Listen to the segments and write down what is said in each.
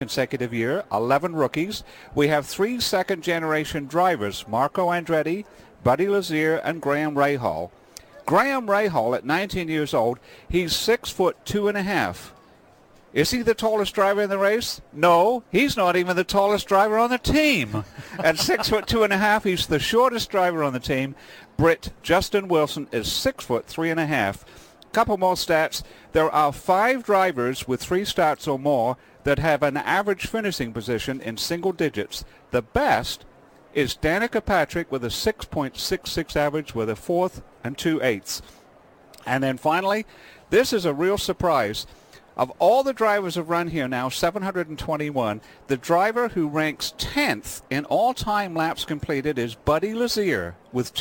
consecutive year, 11 rookies. We have 3 second-generation drivers, Marco Andretti, Buddy Lazier, and Graham Rahal. Graham Rahal, at 19 years old, he's 6'2.5". Is he the tallest driver in the race? No, he's not even the tallest driver on the team. At 6'2.5", he's the shortest driver on the team. Brit Justin Wilson is 6'3.5". Couple more stats. There are 5 drivers with 3 starts or more that have an average finishing position in single digits. The best is Danica Patrick with a 6.66 average with a 4th and 2/8. And then finally, this is a real surprise. Of all the drivers who've run here now, 721, the driver who ranks 10th in all-time laps completed is Buddy Lazier with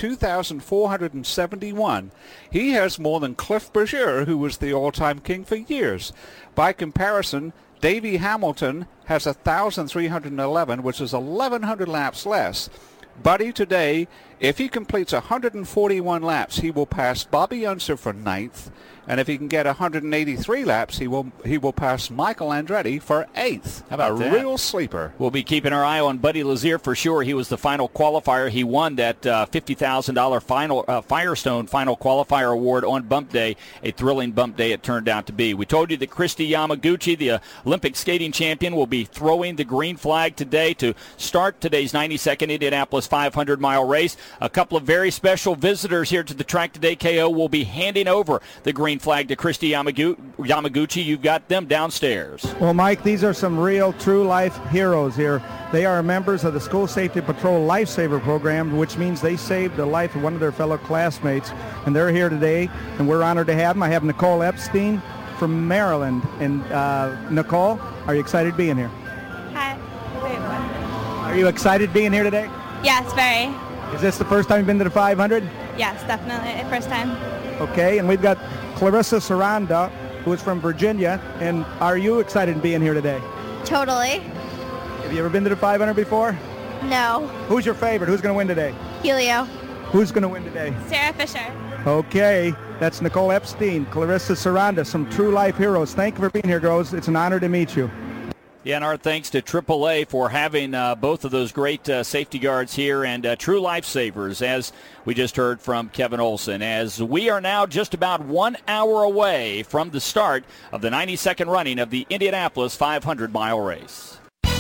2,471. He has more than Cliff Berger, who was the all-time king for years. By comparison, Davey Hamilton has 1,311, which is 1,100 laps less. Buddy today, if he completes 141 laps, he will pass Bobby Unser for 9th. And if he can get 183 laps, he will pass Michael Andretti for 8th. How about that? Real sleeper. We'll be keeping our eye on Buddy Lazier for sure. He was the final qualifier. He won that $50,000 Firestone final qualifier award on bump day. A thrilling bump day it turned out to be. We told you that Kristi Yamaguchi, the Olympic skating champion, will be throwing the green flag today to start today's 92nd Indianapolis 500-mile race. A couple of very special visitors here to the track today. KO will be handing over the green flag to Kristi Yamaguchi. You've got them downstairs. Well, Mike, these are some real true-life heroes here. They are members of the School Safety Patrol Lifesaver Program, which means they saved the life of one of their fellow classmates, and they're here today, and we're honored to have them. I have Nicole Epstein from Maryland. And Nicole, are you excited being here? Hi. Are you excited being here today? Yes, very. Is this the first time you've been to the 500? Yes, definitely. First time. Okay, and we've got Clarissa Saranda, who is from Virginia. And are you excited being here today? Totally. Have you ever been to the 500 before? No. Who's your favorite? Who's going to win today? Helio. Who's going to win today? Sarah Fisher. Okay, that's Nicole Epstein, Clarissa Saranda, some true life heroes. Thank you for being here, girls. It's an honor to meet you. Yeah, and our thanks to AAA for having both of those great safety guards here and true lifesavers, as we just heard from Kevin Olson, as we are now just about 1 hour away from the start of the 92nd running of the Indianapolis 500-mile race.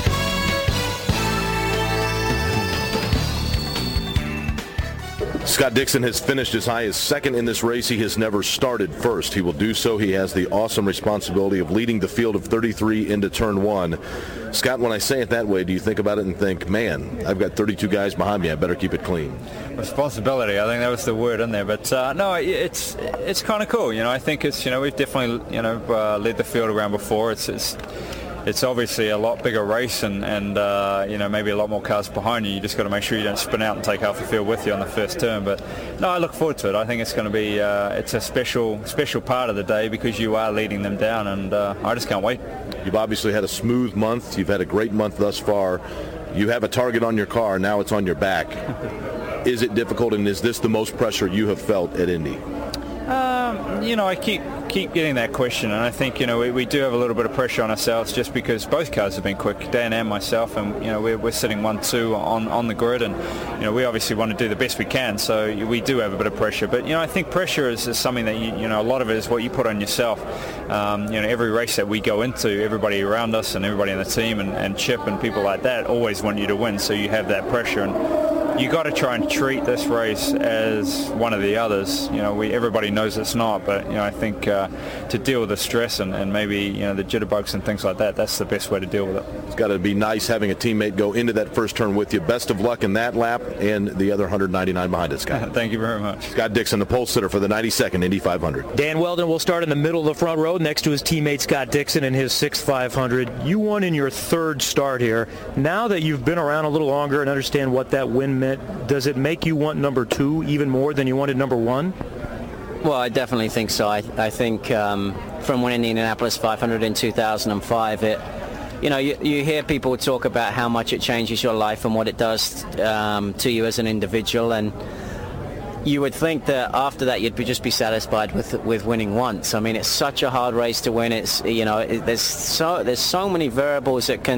Scott Dixon has finished as high as second in this race. He has never started first. He will do so. He has the awesome responsibility of leading the field of 33 into turn 1. Scott, when I say it that way, do you think about it and think, man, I've got 32 guys behind me. I better keep it clean? Responsibility, I think that was the word in there. But no, it's kind of cool. You know, I think it's, you know, we've definitely, you know, led the field around before. It's obviously a lot bigger race and you know, maybe a lot more cars behind you. You just got to make sure you don't spin out and take half the field with you on the first turn. But no, I look forward to it. I think it's going to be it's a special part of the day because you are leading them down, and I just can't wait. You've obviously had a smooth month. You've had a great month thus far. You have a target on your car. Now it's on your back. Is it difficult, and is this the most pressure you have felt at Indy? You know, I keep getting that question, and I think, you know, we do have a little bit of pressure on ourselves just because both cars have been quick, Dan and myself, and, you know, we're sitting 1-2 on the grid, and, you know, we obviously want to do the best we can, so we do have a bit of pressure. But, you know, I think pressure is something that, you know, a lot of it is what you put on yourself. You know, every race that we go into, everybody around us and everybody in the team and Chip and people like that always want you to win, so you have that pressure. And you got to try and treat this race as one of the others. You know, everybody knows it's not, but, you know, I think to deal with the stress and maybe, you know, the jitterbugs and things like that, that's the best way to deal with it. It's got to be nice having a teammate go into that first turn with you. Best of luck in that lap and the other 199 behind it, Scott. Thank you very much. Scott Dixon, the pole sitter for the 92nd Indy 500. Dan Weldon will start in the middle of the front row next to his teammate Scott Dixon in his 6th 500. You won in your 3rd start here. Now that you've been around a little longer and understand what that win meant, does it make you want number 2 even more than you wanted number 1? Well, I definitely think so. I think from winning the Indianapolis 500 in 2005, you know, you hear people talk about how much it changes your life and what it does to you as an individual, and you would think that after that you'd just be satisfied with winning once. I mean, it's such a hard race to win. It's, you know, there's so many variables that can